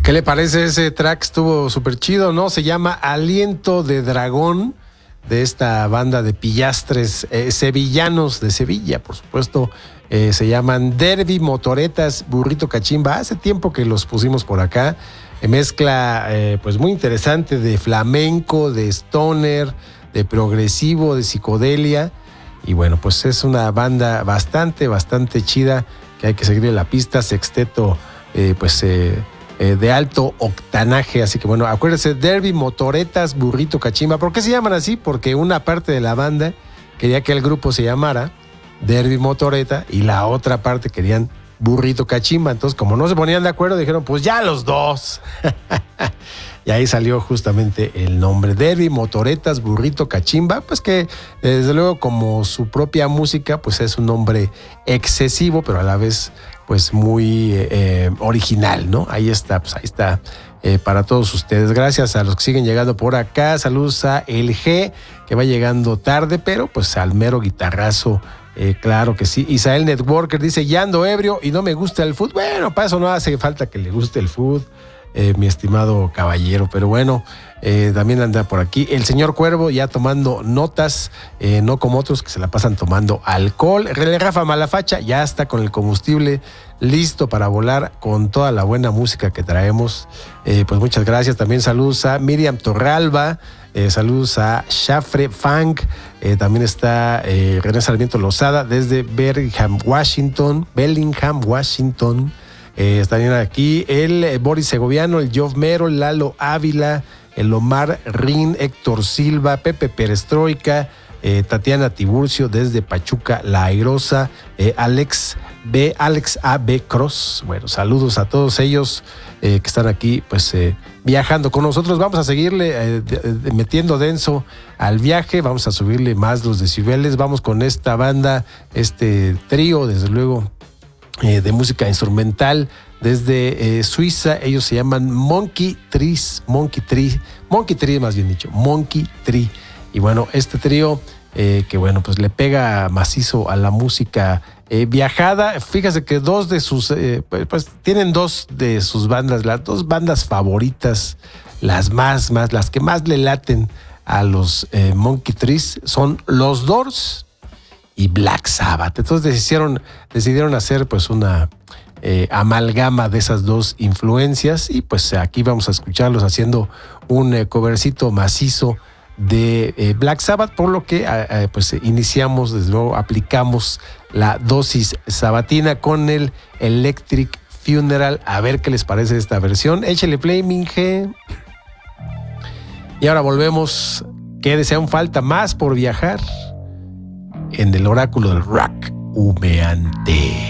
¿Qué le parece ese track? Estuvo súper chido, ¿no? Se llama Aliento de Dragón, de esta banda de pillastres sevillanos de Sevilla, por supuesto. Se llaman Derby, Motoretas, Burrito Cachimba. Hace tiempo que los pusimos por acá. Mezcla pues muy interesante de flamenco, de stoner, de progresivo, de psicodelia. Y bueno, pues es una banda bastante chida que hay que seguirle la pista. Sexteto de alto octanaje, así que bueno, acuérdense, Derby, Motoretas, Burrito Cachimba. ¿Por qué se llaman así? Porque una parte de la banda quería que el grupo se llamara Derby Motoreta y la otra parte querían Burrito Cachimba. Entonces, como no se ponían de acuerdo, dijeron, pues ya los dos. Y ahí salió justamente el nombre, Derby, Motoretas, Burrito Cachimba, pues que desde luego como su propia música, pues es un nombre excesivo, pero a la vez pues muy original, ¿no? Ahí está para todos ustedes. Gracias a los que siguen llegando por acá. Saludos a El G, que va llegando tarde, pero pues al mero guitarrazo. Claro que sí. Isael Networker dice, ya ando ebrio y no me gusta el fútbol. Bueno, para eso no hace falta que le guste el fútbol, mi estimado caballero. Pero bueno, también anda por aquí el señor Cuervo ya tomando notas, no como otros que se la pasan tomando alcohol. Rafa Malafacha ya está con el combustible listo para volar con toda la buena música que traemos. Pues muchas gracias. También saludos a Miriam Torralba. Saludos a Shafre Funk. También está René Sarmiento Lozada desde Bellingham, Washington. Está bien aquí el Boris Segoviano, el Jov Mero, Lalo Ávila, el Omar Rin, Héctor Silva, Pepe Perestroika, Tatiana Tiburcio desde Pachuca, La Airosa, Alex A.B. Cross. Bueno, saludos a todos ellos que están aquí pues viajando con nosotros. Vamos a seguirle metiendo denso al viaje, vamos a subirle más los decibeles. Vamos con esta banda, este trío, desde luego, de música instrumental desde Suiza. Ellos se llaman Monkey Tree, más bien dicho, Monkey Tree. Y bueno, este trío que bueno, pues le pega macizo a la música viajada. Fíjese que dos de sus, pues tienen dos de sus bandas, las dos bandas favoritas, las que más le laten a los Monkey Trees son los Doors y Black Sabbath. Entonces decidieron hacer pues una amalgama de esas dos influencias y pues aquí vamos a escucharlos haciendo un covercito macizo de Black Sabbath, por lo que pues iniciamos, desde luego aplicamos la dosis sabatina con el Electric Funeral. A ver qué les parece esta versión. Échale play, Minge. Y ahora volvemos. Quédese, aún falta más por viajar en el oráculo del rock humeante.